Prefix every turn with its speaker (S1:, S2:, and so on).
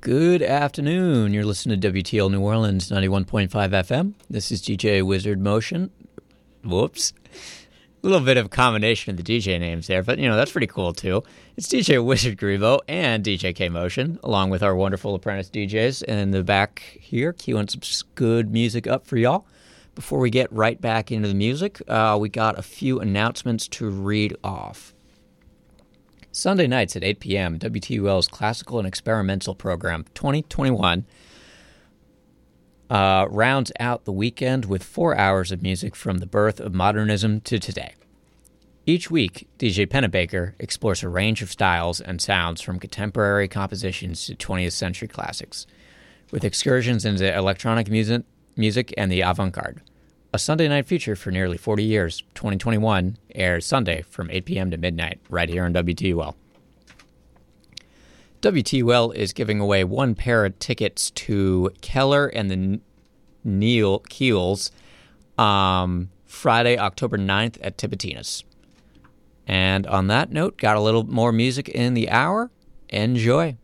S1: Good afternoon. You're listening to WTL New Orleans 91.5 FM. This is DJ Wizard Motion. Whoops. A little bit of combination of the DJ names there, but, that's pretty cool, too. It's DJ Wizard Grievo and DJ K Motion, along with our wonderful apprentice DJs in the back here, queuing some good music up for y'all. Before we get right back into the music, we got a few announcements to read off. Sunday nights at 8 p.m., WTUL's Classical and Experimental Program 2021 rounds out the weekend with 4 hours of music from the birth of modernism to today. Each week, DJ Pennebaker explores a range of styles and sounds from contemporary compositions to 20th century classics, with excursions into electronic music and the avant-garde. A Sunday night feature for nearly 40 years, 2021, airs Sunday from 8 p.m. to midnight, right here on WTUL. WTUL is giving away one pair of tickets to Keller and the Neil Keels Friday, October 9th at Tipitina's. And on that note, got a little more music in the hour. Enjoy.